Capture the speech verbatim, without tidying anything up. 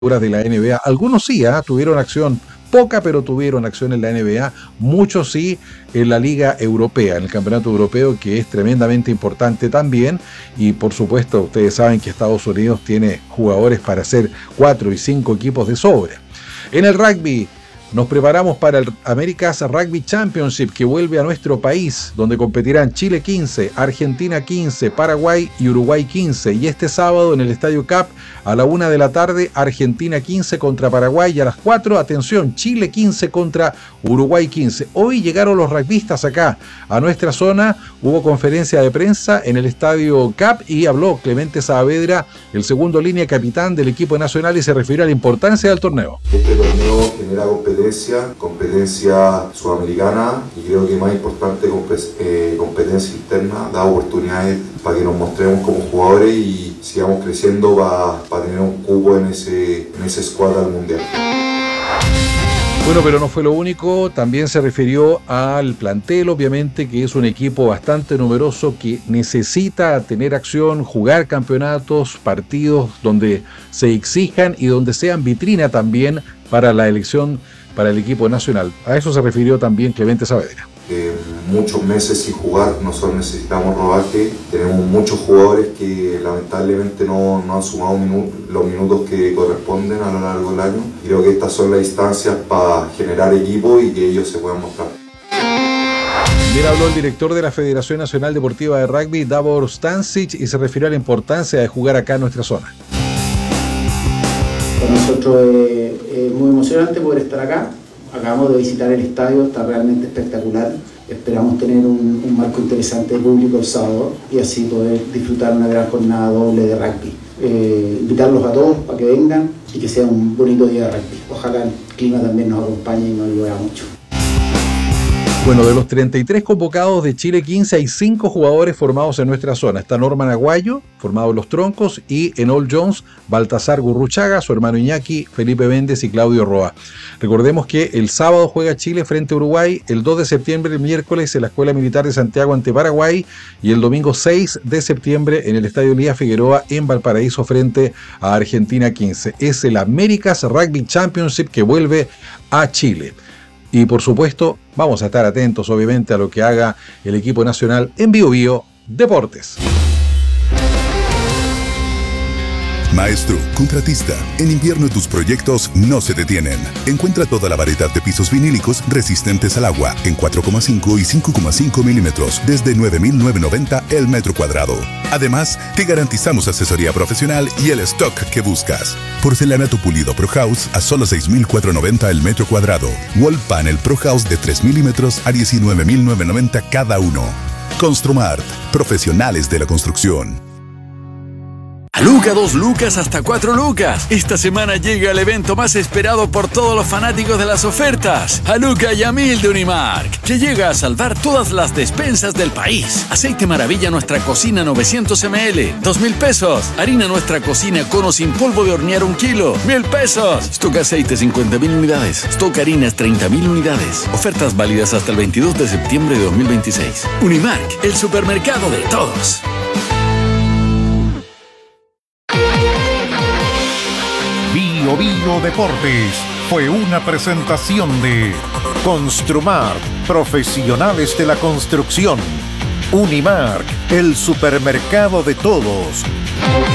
de la N B A. Algunos sí, ¿eh? tuvieron acción, poca, pero tuvieron acción en la N B A. Muchos sí en la Liga Europea, en el Campeonato Europeo, que es tremendamente importante también. Y por supuesto, ustedes saben que Estados Unidos tiene jugadores para hacer cuatro y cinco equipos de sobra. En el rugby, nos preparamos para el America's Rugby Championship, que vuelve a nuestro país, donde competirán Chile quince, Argentina quince, Paraguay y Uruguay quince. Y este sábado en el Estadio Cap, a la una de la tarde, Argentina quince contra Paraguay, y a las cuatro, atención, Chile quince contra Uruguay quince. Hoy llegaron los rugbyistas acá, a nuestra zona. Hubo conferencia de prensa en el Estadio Cap y habló Clemente Saavedra, el segundo línea capitán del equipo nacional, y se refirió a la importancia del torneo. Este torneo genera competencia competencia sudamericana y creo que más importante eh, competencia interna, da oportunidades para que nos mostremos como jugadores y sigamos creciendo para pa tener un cupo en ese, en ese squad al mundial. Bueno, pero no fue lo único, también se refirió al plantel, obviamente, que es un equipo bastante numeroso que necesita tener acción, jugar campeonatos, partidos donde se exijan y donde sean vitrina también para la elección para el equipo nacional. A eso se refirió también Clemente Saavedra. Eh, muchos meses sin jugar, nosotros necesitamos rodaje, tenemos muchos jugadores que lamentablemente no, no han sumado minu- los minutos que corresponden a lo largo del año. Creo que estas son las instancias para generar equipo y que ellos se puedan mostrar. También habló el director de la Federación Nacional Deportiva de Rugby, Davor Stancic, y se refirió a la importancia de jugar acá en nuestra zona. Para nosotros es, es muy emocionante poder estar acá. Acabamos de visitar el estadio, está realmente espectacular. Esperamos tener un, un marco interesante de público el sábado y así poder disfrutar una gran jornada doble de rugby. Eh, invitarlos a todos para que vengan y que sea un bonito día de rugby. Ojalá el clima también nos acompañe y nos ayude mucho. Bueno, de los treinta y tres convocados de Chile quince, hay cinco jugadores formados en nuestra zona. Está Norman Aguayo, formado en Los Troncos, y en All Jones, Baltasar Gurruchaga, su hermano Iñaki, Felipe Méndez y Claudio Roa. Recordemos que el sábado juega Chile frente a Uruguay, el dos de septiembre, el miércoles, en la Escuela Militar de Santiago ante Paraguay, y el domingo seis de septiembre en el Estadio Elías Figueroa en Valparaíso frente a Argentina quince. Es el America's Rugby Championship que vuelve a Chile. Y por supuesto, vamos a estar atentos obviamente a lo que haga el equipo nacional en Bio Bio Deportes. Maestro, contratista, en invierno tus proyectos no se detienen. Encuentra toda la variedad de pisos vinílicos resistentes al agua en cuatro coma cinco y cinco coma cinco milímetros desde nueve mil novecientos noventa el metro cuadrado. Además, te garantizamos asesoría profesional y el stock que buscas. Porcelanato pulido Pro House a solo seis mil cuatrocientos noventa el metro cuadrado. Wall Panel Pro House de tres milímetros a diecinueve mil novecientos noventa cada uno. Construmart, profesionales de la construcción. Luca, dos lucas hasta cuatro lucas. Esta semana llega el evento más esperado por todos los fanáticos de las ofertas. A Luca y a Mil de Unimark, que llega a salvar todas las despensas del país. Aceite Maravilla Nuestra Cocina novecientos mililitros, dos mil pesos. Harina Nuestra Cocina Cono sin polvo de hornear un kilo, mil pesos. Stock aceite cincuenta mil unidades. Stock harinas treinta mil unidades. Ofertas válidas hasta el veintidós de septiembre de dos mil veintiséis. Unimark, el supermercado de todos. Bio Bio Deportes fue una presentación de Construmart, profesionales de la construcción. Unimark, el supermercado de todos.